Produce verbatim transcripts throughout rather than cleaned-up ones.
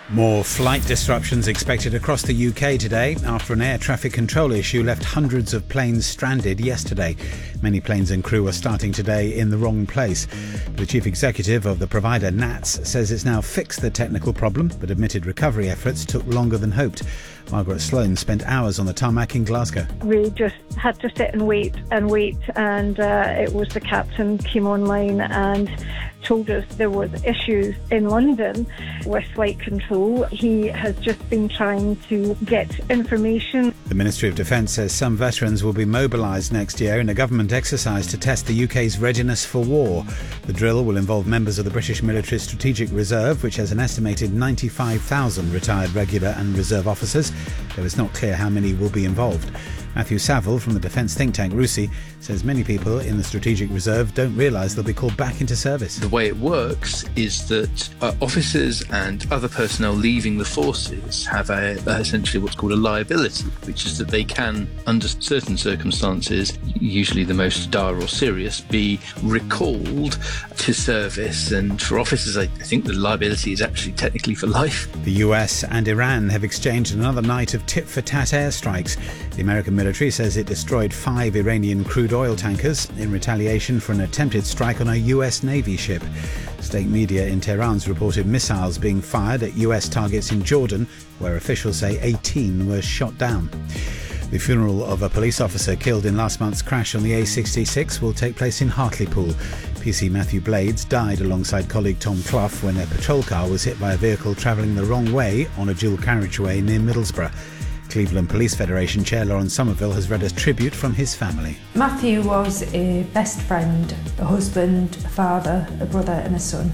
More flight disruptions expected across the U K today after an air traffic control issue left hundreds of planes stranded yesterday. Many planes and crew are starting today in the wrong place. The chief executive of the provider, N A T S, says it's now fixed the technical problem, but admitted recovery efforts took longer than hoped. Margaret Sloan spent hours on the tarmac in Glasgow. We just had to sit and wait and wait, and uh, it was the captain came online and told us there was issues in London with flight control. He has just been trying to get information. The Ministry of Defence says some veterans will be mobilised next year in a government exercise to test the U K's readiness for war. The drill will involve members of the British Military Strategic Reserve, which has an estimated ninety-five thousand retired regular and reserve officers, though it's not clear how many will be involved. Matthew Saville from the defence think tank RUSI says many people in the Strategic Reserve don't realise they'll be called back into service. The way it works is that uh, officers and other personnel leaving the forces have a, uh, essentially what's called a liability, which is that they can, under certain circumstances, usually the most dire or serious, be recalled to service. And for officers, I think the liability is actually technically for life. The U S and Iran have exchanged another night of tit-for-tat airstrikes. The American military says it destroyed five Iranian crude oil tankers in retaliation for an attempted strike on a U S Navy ship. State media in Tehran's reported missiles being fired at U S targets in Jordan, where officials say eighteen were shot down. The funeral of a police officer killed in last month's crash on the A sixty-six will take place in Hartlepool. P C Matthew Blades died alongside colleague Tom Clough when their patrol car was hit by a vehicle travelling the wrong way on a dual carriageway near Middlesbrough. Cleveland Police Federation Chair Lawrence Somerville has read a tribute from his family. Matthew was a best friend, a husband, a father, a brother and a son.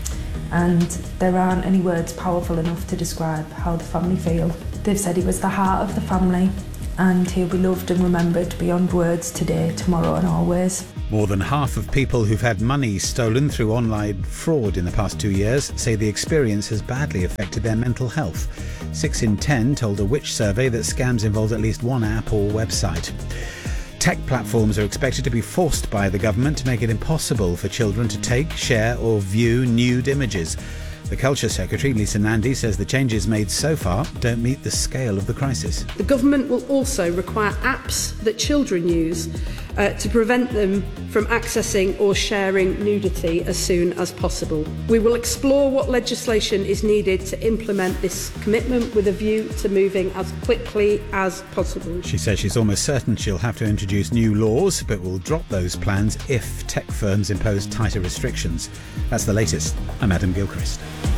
And there aren't any words powerful enough to describe how the family feel. They've said he was the heart of the family, and he'll be loved and remembered beyond words today, tomorrow and always. More than half of people who've had money stolen through online fraud in the past two years say the experience has badly affected their mental health. Six in ten told a Which survey that scams involved at least one app or website. Tech platforms are expected to be forced by the government to make it impossible for children to take, share or view nude images. The Culture Secretary, Lisa Nandy, says the changes made so far don't meet the scale of the crisis. The government will also require apps that children use uh, to prevent them from accessing or sharing nudity as soon as possible. We will explore what legislation is needed to implement this commitment with a view to moving as quickly as possible. She says she's almost certain she'll have to introduce new laws, but will drop those plans if tech firms impose tighter restrictions. That's the latest. I'm Adam Gilchrist.